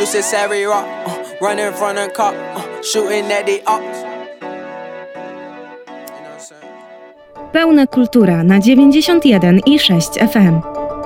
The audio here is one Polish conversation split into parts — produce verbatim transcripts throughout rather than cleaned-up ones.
unnecessary rock, uh, running from the cop, uh, shooting at the ops. Pełna kultura na dziewięćdziesiąt jeden i sześć F M.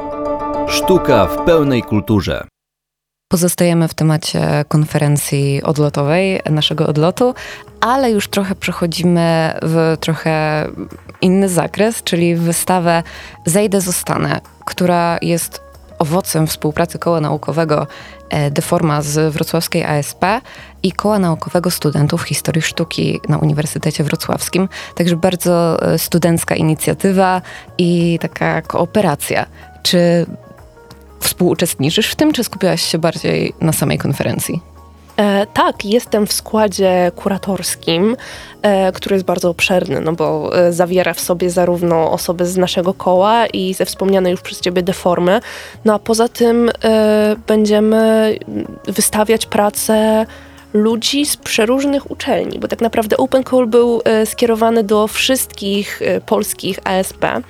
Sztuka w pełnej kulturze. Pozostajemy w temacie konferencji odlotowej, naszego odlotu, ale już trochę przechodzimy w trochę inny zakres, czyli w wystawę Zejdę, zostanę, która jest owocem współpracy Koła Naukowego Deforma z wrocławskiej A S P i Koła Naukowego Studentów Historii Sztuki na Uniwersytecie Wrocławskim. Także bardzo studencka inicjatywa i taka kooperacja. Czy współuczestniczysz w tym, czy skupiałaś się bardziej na samej konferencji? E, tak, jestem w składzie kuratorskim, e, który jest bardzo obszerny, no bo e, zawiera w sobie zarówno osoby z naszego koła i ze wspomnianej już przez ciebie Deformy. No a poza tym e, będziemy wystawiać pracę ludzi z przeróżnych uczelni, bo tak naprawdę Open Call był e, skierowany do wszystkich e, polskich A S P,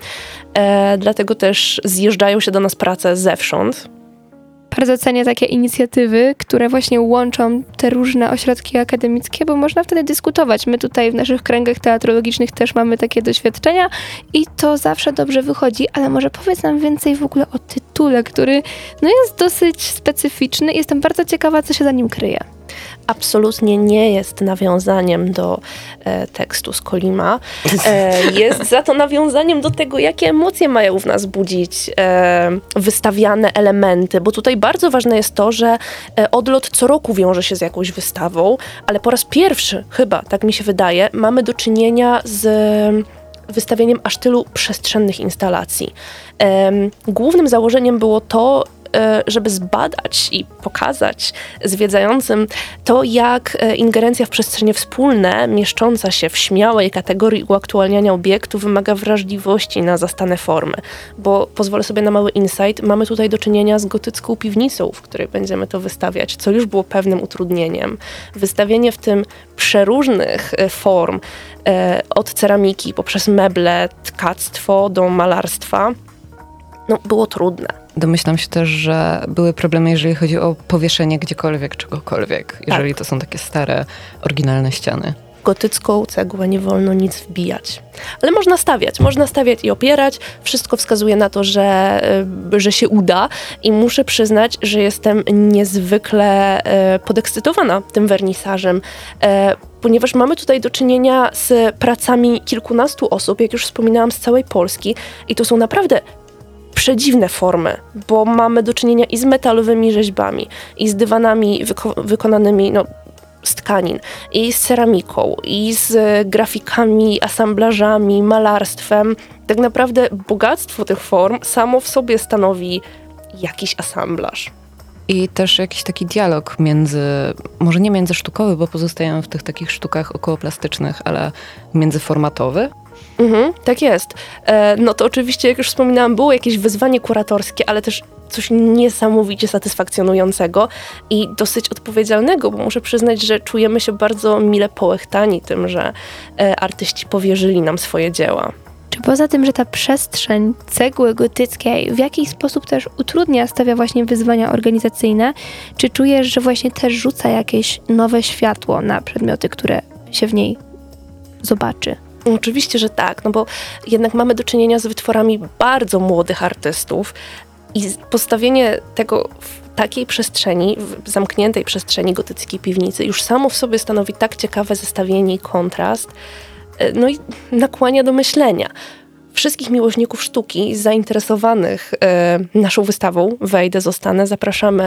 e, dlatego też zjeżdżają się do nas prace zewsząd. Bardzo cenię takie inicjatywy, które właśnie łączą te różne ośrodki akademickie, bo można wtedy dyskutować. My tutaj w naszych kręgach teatrologicznych też mamy takie doświadczenia i to zawsze dobrze wychodzi, ale może powiedz nam więcej w ogóle o tytule, który no jest dosyć specyficzny i jestem bardzo ciekawa, co się za nim kryje. Absolutnie nie jest nawiązaniem do e, tekstu z Kolima. E, jest za to nawiązaniem do tego, jakie emocje mają w nas budzić e, wystawiane elementy, bo tutaj bardzo ważne jest to, że e, odlot co roku wiąże się z jakąś wystawą, ale po raz pierwszy, chyba, tak mi się wydaje, mamy do czynienia z wystawieniem aż tylu przestrzennych instalacji. E, głównym założeniem było to, żeby zbadać i pokazać zwiedzającym to, jak ingerencja w przestrzenie wspólne, mieszcząca się w śmiałej kategorii uaktualniania obiektu, wymaga wrażliwości na zastane formy. Bo pozwolę sobie na mały insight, mamy tutaj do czynienia z gotycką piwnicą, w której będziemy to wystawiać, co już było pewnym utrudnieniem. Wystawienie w tym przeróżnych form, od ceramiki poprzez meble, tkactwo do malarstwa, no, było trudne. Domyślam się też, że były problemy, jeżeli chodzi o powieszenie gdziekolwiek, czegokolwiek, jeżeli tak. To są takie stare, oryginalne ściany. Gotycką cegłę nie wolno nic wbijać. Ale można stawiać, można stawiać i opierać. Wszystko wskazuje na to, że, że się uda i muszę przyznać, że jestem niezwykle podekscytowana tym wernisażem, ponieważ mamy tutaj do czynienia z pracami kilkunastu osób, jak już wspominałam, z całej Polski i to są naprawdę przedziwne formy, bo mamy do czynienia i z metalowymi rzeźbami, i z dywanami wyko- wykonanymi no, z tkanin, i z ceramiką, i z grafikami, asamblażami, malarstwem. Tak naprawdę bogactwo tych form samo w sobie stanowi jakiś asamblaż. I też jakiś taki dialog między, może nie międzysztukowy, bo pozostajemy w tych takich sztukach okołoplastycznych, ale międzyformatowy. Mhm, tak jest. E, no to oczywiście, jak już wspominałam, było jakieś wyzwanie kuratorskie, ale też coś niesamowicie satysfakcjonującego i dosyć odpowiedzialnego, bo muszę przyznać, że czujemy się bardzo mile połechtani tym, że e, artyści powierzyli nam swoje dzieła. Czy poza tym, że ta przestrzeń cegły gotyckiej w jakiś sposób też utrudnia, stawia właśnie wyzwania organizacyjne, czy czujesz, że właśnie też rzuca jakieś nowe światło na przedmioty, które się w niej zobaczy? Oczywiście, że tak, no bo jednak mamy do czynienia z wytworami bardzo młodych artystów i postawienie tego w takiej przestrzeni, w zamkniętej przestrzeni gotyckiej piwnicy już samo w sobie stanowi tak ciekawe zestawienie i kontrast, no i nakłania do myślenia. Wszystkich miłośników sztuki zainteresowanych e, naszą wystawą Wejdę, zostanę zapraszamy